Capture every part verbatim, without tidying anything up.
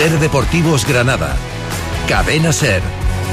Ser Deportivos Granada. Cadena Ser.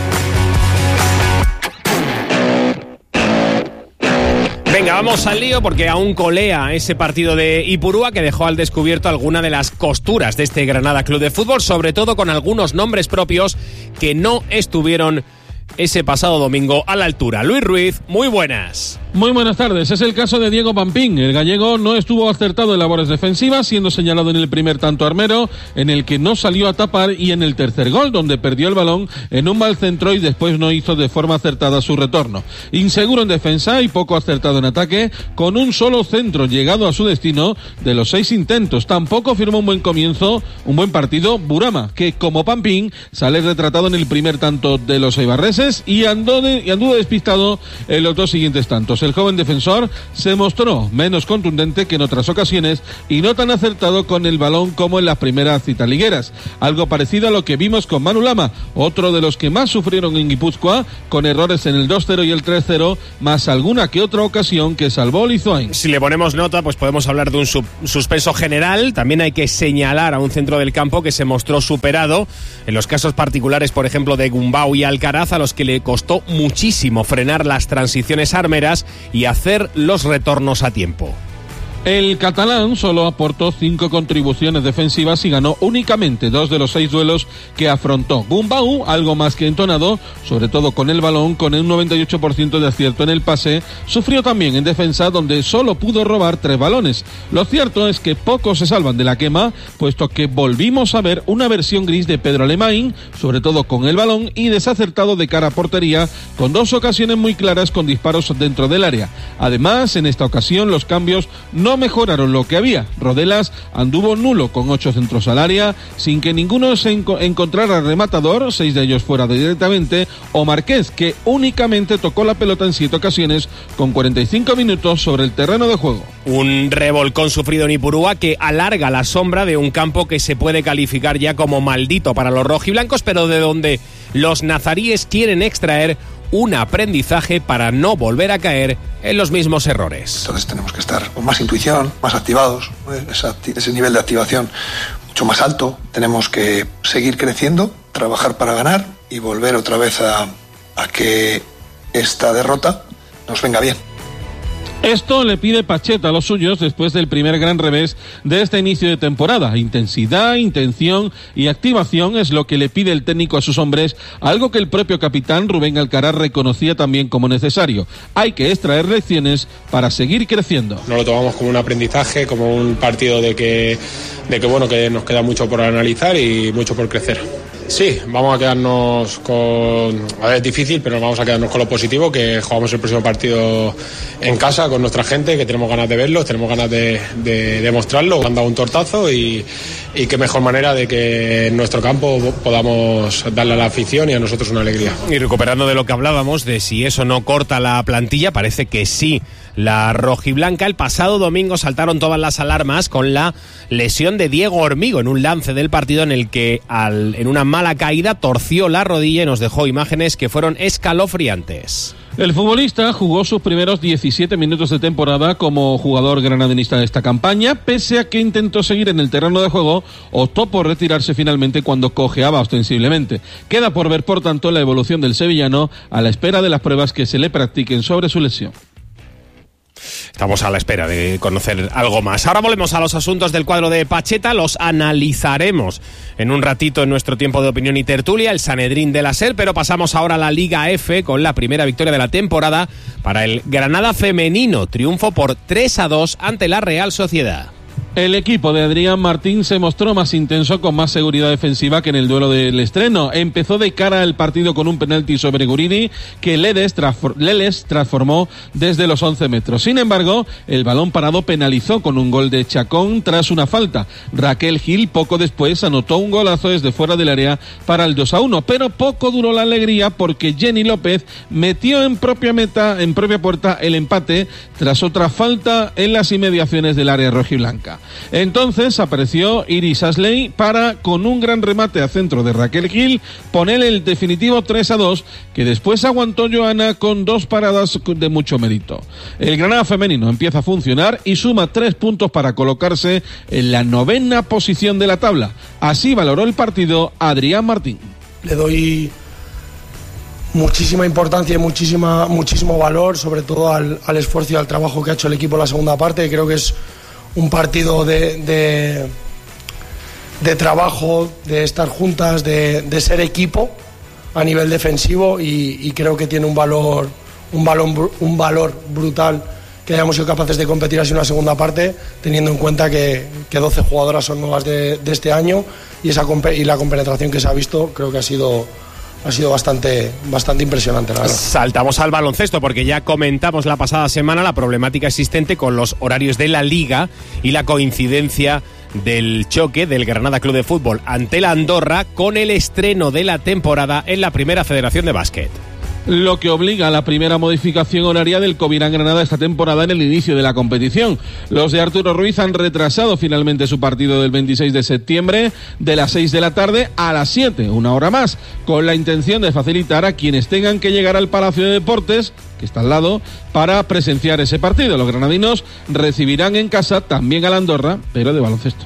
Venga, vamos al lío porque aún colea ese partido de Ipurúa que dejó al descubierto alguna de las costuras de este Granada Club de Fútbol, sobre todo con algunos nombres propios que no estuvieron ese pasado domingo a la altura. Luis Ruiz, muy buenas. Muy buenas tardes. Es el caso de Diego Pampín. El gallego no estuvo acertado en labores defensivas, siendo señalado en el primer tanto armero, en el que no salió a tapar, y en el tercer gol, donde perdió el balón en un mal centro y después no hizo de forma acertada su retorno. Inseguro en defensa y poco acertado en ataque, con un solo centro llegado a su destino de los seis intentos. Tampoco firmó un buen comienzo, un buen partido Burama, que como Pampín sale retratado en el primer tanto de los eibarreses y, andó de, y anduvo despistado en los dos siguientes tantos. El joven defensor se mostró menos contundente que en otras ocasiones y no tan acertado con el balón como en las primeras citas ligueras. Algo parecido a lo que vimos con Manu Lama, otro de los que más sufrieron en Guipúzcoa, con errores en el dos cero y el tres cero, más alguna que otra ocasión que salvó Lizoain. Si le ponemos nota, pues podemos hablar de un sub- suspenso general. También hay que señalar a un centro del campo que se mostró superado en los casos particulares, por ejemplo, de Gumbau y Alcaraz, a los que le costó muchísimo frenar las transiciones armeras y hacer los retornos a tiempo. El catalán solo aportó cinco contribuciones defensivas y ganó únicamente dos de los seis duelos que afrontó. Gumbau, algo más que entonado, sobre todo con el balón, con un noventa y ocho por ciento de acierto en el pase, sufrió también en defensa, donde solo pudo robar tres balones. Lo cierto es que pocos se salvan de la quema, puesto que volvimos a ver una versión gris de Pedro Alemán, sobre todo con el balón, y desacertado de cara a portería, con dos ocasiones muy claras con disparos dentro del área. Además, en esta ocasión los cambios no mejoraron lo que había. Rodelas anduvo nulo con ocho centros al área, sin que ninguno se enco- encontrara rematador, seis de ellos fuera de directamente, o Marqués, que únicamente tocó la pelota en siete ocasiones, con cuarenta y cinco minutos sobre el terreno de juego. Un revolcón sufrido en Ipurúa que alarga la sombra de un campo que se puede calificar ya como maldito para los rojiblancos, pero de donde los nazaríes quieren extraer un aprendizaje para no volver a caer en los mismos errores. Entonces tenemos que estar con más intuición, más activados, esa, ese nivel de activación mucho más alto. Tenemos que seguir creciendo, trabajar para ganar y volver otra vez a, a que esta derrota nos venga bien. Esto le pide Pacheta a los suyos después del primer gran revés de este inicio de temporada. Intensidad, intención y activación es lo que le pide el técnico a sus hombres, algo que el propio capitán Rubén Alcaraz reconocía también como necesario. Hay que extraer lecciones para seguir creciendo. No lo tomamos como un aprendizaje, como un partido de que, de que bueno, que nos queda mucho por analizar y mucho por crecer. Sí, vamos a quedarnos con... A ver, es difícil, pero vamos a quedarnos con lo positivo, que jugamos el próximo partido en casa con nuestra gente, que tenemos ganas de verlo, tenemos ganas de, de demostrarlo. Han dado un tortazo y, y qué mejor manera de que en nuestro campo podamos darle a la afición y a nosotros una alegría. Y recuperando de lo que hablábamos, de si eso no corta la plantilla, parece que sí. La rojiblanca, el pasado domingo saltaron todas las alarmas con la lesión de Diego Hormigo en un lance del partido en el que al, en una mala caída torció la rodilla y nos dejó imágenes que fueron escalofriantes. El futbolista jugó sus primeros diecisiete minutos de temporada como jugador granadinista de esta campaña, pese a que intentó seguir en el terreno de juego, optó por retirarse finalmente cuando cojeaba ostensiblemente. Queda por ver, por tanto, la evolución del sevillano a la espera de las pruebas que se le practiquen sobre su lesión. Estamos a la espera de conocer algo más. Ahora volvemos a los asuntos del cuadro de Pacheta, los analizaremos en un ratito en nuestro tiempo de opinión y tertulia, el Sanedrín de la SER, pero pasamos ahora a la Liga F con la primera victoria de la temporada para el Granada femenino, triunfo por tres a dos ante la Real Sociedad. El equipo de Adrián Martín se mostró más intenso, con más seguridad defensiva que en el duelo del estreno. Empezó de cara al partido con un penalti sobre Gurini que Leles, transfor- Leles transformó desde los once metros. Sin embargo, el balón parado penalizó con un gol de Chacón tras una falta. Raquel Gil poco después anotó un golazo desde fuera del área para el dos a uno, pero poco duró la alegría porque Jenny López metió en propia meta, en propia puerta, el empate tras otra falta en las inmediaciones del área rojiblanca. Entonces apareció Iris Asley para, con un gran remate a centro de Raquel Gil, poner el definitivo tres a dos, que después aguantó Joana con dos paradas de mucho mérito. El Granada femenino empieza a funcionar y suma tres puntos para colocarse en la novena posición de la tabla. Así valoró el partido Adrián Martín. Le doy muchísima importancia y muchísima, muchísimo valor, sobre todo al, al esfuerzo y al trabajo que ha hecho el equipo en la segunda parte. Creo que es un partido de, de, de trabajo, de estar juntas, de, de ser equipo a nivel defensivo y, y creo que tiene un valor, un valor, un valor brutal que hayamos sido capaces de competir así en una segunda parte, teniendo en cuenta que, que doce jugadoras son nuevas de, de este año y, esa, y la compenetración que se ha visto creo que ha sido... Ha sido bastante, bastante impresionante, la verdad. Saltamos al baloncesto porque ya comentamos la pasada semana la problemática existente con los horarios de la Liga y la coincidencia del choque del Granada Club de Fútbol ante la Andorra con el estreno de la temporada en la Primera Federación de Básquet. Lo que obliga a la primera modificación horaria del Covirán Granada esta temporada en el inicio de la competición. Los de Arturo Ruiz han retrasado finalmente su partido del veintiséis de septiembre de las seis de la tarde a las siete, una hora más, con la intención de facilitar a quienes tengan que llegar al Palacio de Deportes, que está al lado, para presenciar ese partido. Los granadinos recibirán en casa también a la Andorra, pero de baloncesto.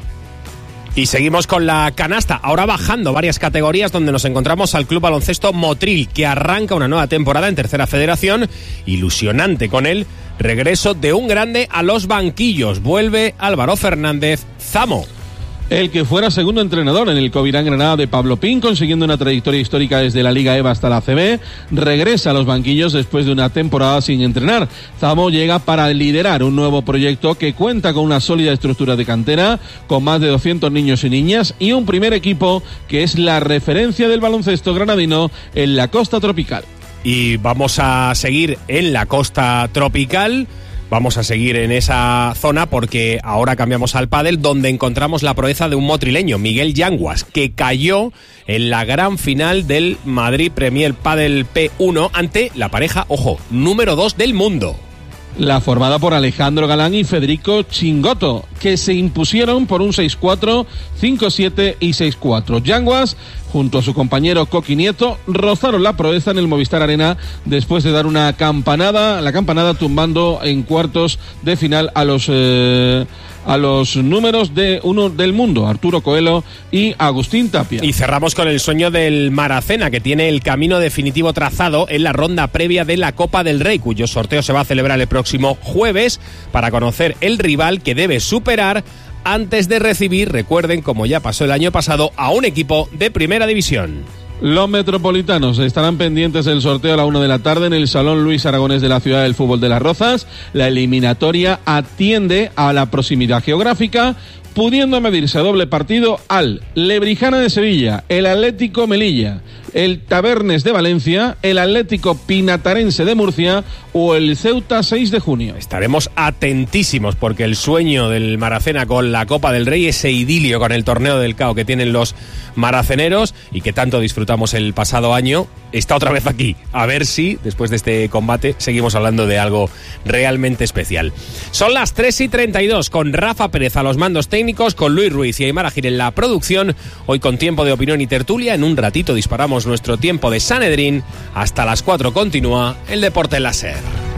Y seguimos con la canasta, ahora bajando varias categorías donde nos encontramos al Club Baloncesto Motril, que arranca una nueva temporada en Tercera Federación, ilusionante con el regreso de un grande a los banquillos. Vuelve Álvaro Fernández Zamo. El que fuera segundo entrenador en el Covirán Granada de Pablo Pin, consiguiendo una trayectoria histórica desde la Liga EVA hasta la A C B, regresa a los banquillos después de una temporada sin entrenar. Zamo llega para liderar un nuevo proyecto que cuenta con una sólida estructura de cantera, con más de doscientos niños y niñas y un primer equipo que es la referencia del baloncesto granadino en la costa tropical. Y vamos a seguir en la costa tropical. Vamos a seguir en esa zona porque ahora cambiamos al pádel, donde encontramos la proeza de un motrileño, Miguel Yanguas, que cayó en la gran final del Madrid Premier Padel P uno ante la pareja, ojo, número dos del mundo. La formada por Alejandro Galán y Federico Chingotto, que se impusieron por un seis cuatro, cinco siete y seis cuatro. Yanguas, junto a su compañero Coqui Nieto, rozaron la proeza en el Movistar Arena después de dar una campanada, la campanada tumbando en cuartos de final a los eh, a los números de uno del mundo, Arturo Coelho y Agustín Tapia. Y cerramos con el sueño del Maracena, que tiene el camino definitivo trazado en la ronda previa de la Copa del Rey, cuyo sorteo se va a celebrar el próximo jueves para conocer el rival que debe superar antes de recibir, recuerden, como ya pasó el año pasado, a un equipo de primera división. Los metropolitanos estarán pendientes del sorteo a la una de la tarde en el Salón Luis Aragonés de la Ciudad del Fútbol de Las Rozas. La eliminatoria atiende a la proximidad geográfica, pudiendo medirse a doble partido al Lebrijana de Sevilla, el Atlético Melilla, el Tabernes de Valencia, el Atlético Pinatarense de Murcia o el Ceuta seis de junio. Estaremos atentísimos porque el sueño del Maracena con la Copa del Rey, ese idilio con el torneo del C A O que tienen los maraceneros y que tanto disfrutamos el pasado año, está otra vez aquí. A ver si, después de este combate, seguimos hablando de algo realmente especial. Son las tres y treinta y dos, con Rafa Pérez a los mandos técnicos, con Luis Ruiz y Aymar Agir en la producción. Hoy con tiempo de opinión y tertulia. En un ratito disparamos nuestro tiempo de Sanedrín. Hasta las cuatro continúa el Deporte en la SER.